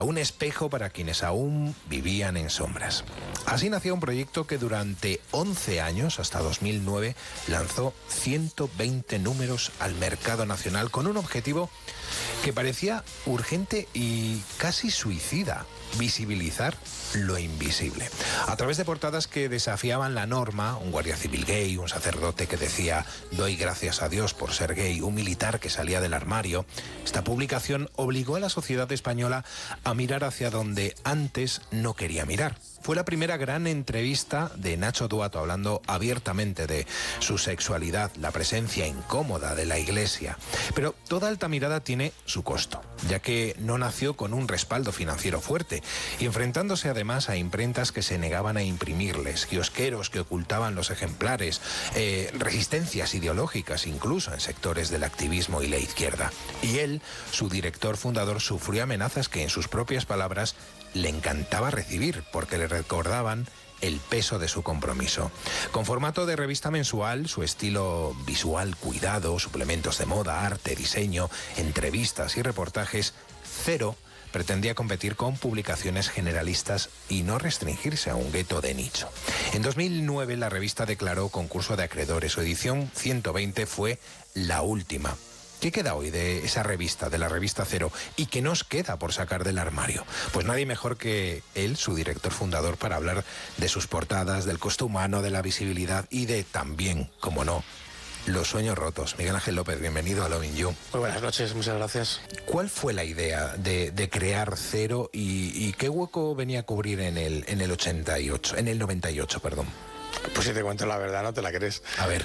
un espejo para quienes aún vivían en sombras. Así nació un proyecto que durante 11 años, hasta 2009, lanzó 120 números al mercado nacional con un objetivo que parecía urgente y casi suicida: visibilizar lo invisible. A través de portadas que desafiaban la norma, un guardia civil gay, un sacerdote que decía «doy gracias a Dios por ser gay», un militar que salía del armario, esta publicación obligó a la sociedad española a mirar hacia donde antes no quería mirar. Fue la primera gran entrevista de Nacho Duato hablando abiertamente de su sexualidad, la presencia incómoda de la Iglesia. Pero toda alta mirada tiene su costo, ya que no nació con un respaldo financiero fuerte y enfrentándose además a imprentas que se negaban a imprimirles, kiosqueros que ocultaban los ejemplares, resistencias ideológicas incluso en sectores del activismo y la izquierda. Y él, su director fundador, sufrió amenazas que en sus propias palabras le encantaba recibir porque le recordaban el peso de su compromiso. Con formato de revista mensual, su estilo visual cuidado, suplementos de moda, arte, diseño, entrevistas y reportajes, Cero pretendía competir con publicaciones generalistas y no restringirse a un gueto de nicho. En 2009 la revista declaró concurso de acreedores. Su edición 120 fue la última. ¿Qué queda hoy de esa revista, de la revista Cero? ¿Y qué nos queda por sacar del armario? Pues nadie mejor que él, su director fundador, para hablar de sus portadas, del costo humano, de la visibilidad y de también, como no, los sueños rotos. Miguel Ángel López, bienvenido a Loving You. Muy buenas noches, muchas gracias. ¿Cuál fue la idea de crear Cero y qué hueco venía a cubrir en el 88, en el 98, perdón? Pues si te cuento la verdad, no te la crees. A ver.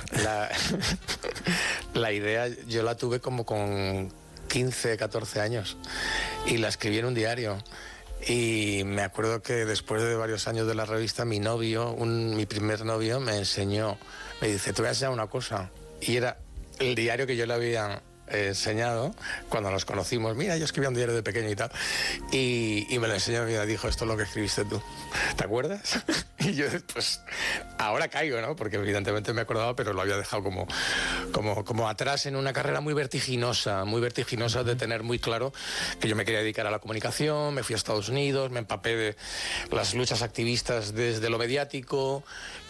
La idea yo la tuve como con 15, 14 años y la escribí en un diario. Y me acuerdo que después de varios años de la revista, mi novio, mi primer novio, me dice, te voy a enseñar una cosa. Y era el diario que yo le había enseñado cuando nos conocimos. Mira, yo escribía un diario de pequeño y tal. Y me lo enseñó y me dijo, esto es lo que escribiste tú. ¿Te acuerdas? Y yo, pues, ahora caigo, ¿no? Porque evidentemente me acordaba, pero lo había dejado como atrás en una carrera muy vertiginosa de tener muy claro que yo me quería dedicar a la comunicación. Me fui a Estados Unidos, me empapé de las luchas activistas desde lo mediático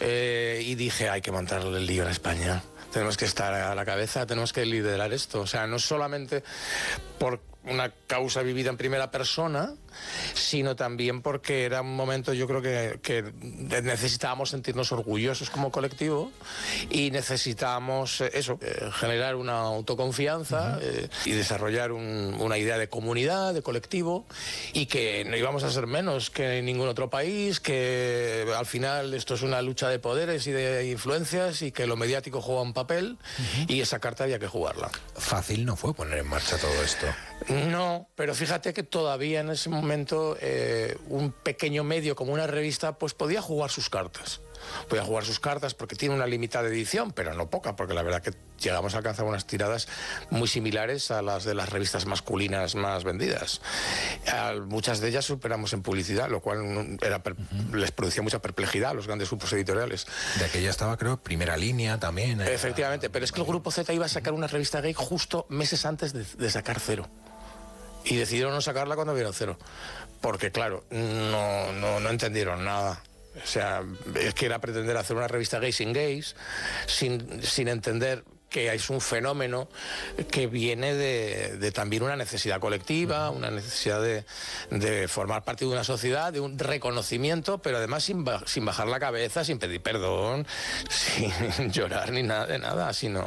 y dije, hay que montarle el lío en España. Tenemos que estar a la cabeza, tenemos que liderar esto. O sea, no solamente por una causa vivida en primera persona, sino también porque era un momento, yo creo que necesitábamos sentirnos orgullosos como colectivo y necesitábamos generar una autoconfianza y desarrollar una idea de comunidad, de colectivo, y que no íbamos a ser menos que ningún otro país, que al final esto es una lucha de poderes y de influencias y que lo mediático juega un papel y esa carta había que jugarla. Fácil no fue poner en marcha todo esto. No, pero fíjate que todavía en ese momento un pequeño medio como una revista pues podía jugar sus cartas. Podía jugar sus cartas porque tiene una limitada edición, pero no poca, porque la verdad que llegamos a alcanzar unas tiradas muy similares a las de las revistas masculinas más vendidas. Muchas de ellas superamos en publicidad, lo cual les producía mucha perplejidad a los grandes grupos editoriales. De aquella estaba, creo, Primera Línea también. Efectivamente, pero es que el Grupo Z iba a sacar una revista gay justo meses antes de sacar Cero. Y decidieron no sacarla cuando vieron Cero. Porque, claro, no entendieron nada. O sea, es que era pretender hacer una revista gay sin gays, sin entender que es un fenómeno que viene de también una necesidad colectiva, una necesidad de formar parte de una sociedad, de un reconocimiento, pero además sin bajar la cabeza, sin pedir perdón, sin llorar ni nada de nada, sino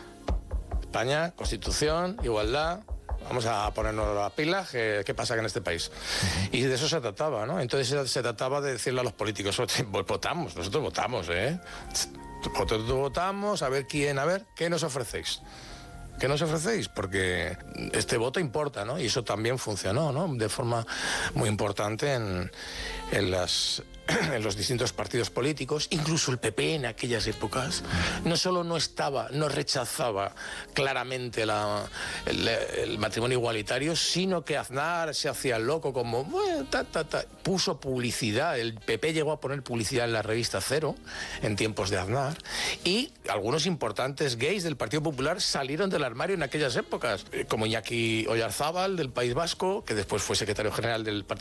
España, Constitución, igualdad. Vamos a ponernos las pilas, ¿qué pasa en este país? Y de eso se trataba, ¿no? Entonces se trataba de decirle a los políticos, nosotros votamos, Nosotros votamos, a ver, ¿qué nos ofrecéis? ¿Qué nos ofrecéis? Porque este voto importa, ¿no? Y eso también funcionó, ¿no? De forma muy importante en las en los distintos partidos políticos, incluso el PP en aquellas épocas, no solo no rechazaba claramente el matrimonio igualitario, sino que Aznar se hacía loco como puso publicidad. El PP llegó a poner publicidad en la revista Cero en tiempos de Aznar, y algunos importantes gays del Partido Popular salieron del armario en aquellas épocas, como Iñaki Oyarzábal del País Vasco, que después fue secretario general del Partido